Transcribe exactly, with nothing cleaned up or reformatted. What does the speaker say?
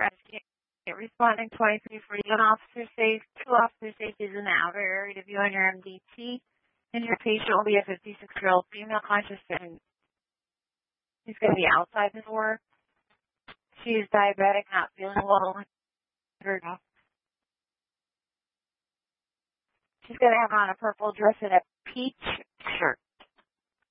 rescue. Responding twenty-three forty, one officer safe, two officer safety is in the outer area to view on your M D T. And your patient will be a fifty-six-year-old female conscious and she's going to be outside the door. She is diabetic, not feeling well. She's going to have on a purple dress and a peach shirt.